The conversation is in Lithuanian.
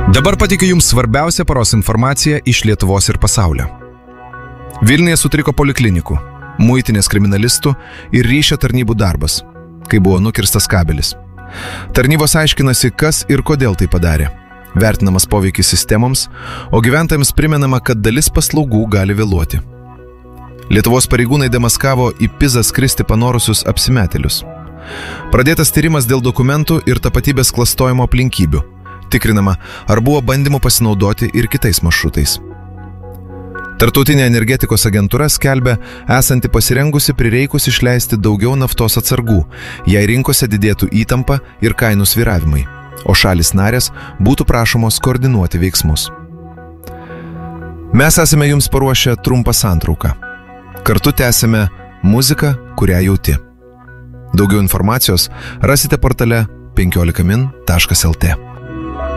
Dabar pateikiu Jums svarbiausią paros informaciją iš Lietuvos ir pasaulio. Vilniuje sutriko poliklinikų, muitinės kriminalistų ir ryšio tarnybų darbas, kai buvo nukirstas kabelis. Tarnybos aiškinasi, kas ir kodėl tai padarė. Vertinamas poveikis sistemoms, o gyventojams primenama, kad dalis paslaugų gali vėluoti. Lietuvos pareigūnai demaskavo į Pizą skristi panorusius apsimetėlius. Pradėtas tyrimas dėl dokumentų ir tapatybės klastojimo aplinkybių. Tikrinama, ar buvo bandymų pasinaudoti ir kitais maršrutais. Tarptautinė energetikos agentūra skelbia, esanti pasirengusi prireikus išleisti daugiau naftos atsargų, jei rinkose didėtų įtampa ir kainų svyravimai, o šalys narės būtų prašomos koordinuoti veiksmus. Mes esame Jums paruošę trumpą santrauką. Kartu tęsime muziką, kurią jauti. Daugiau informacijos rasite portale 15min.lt.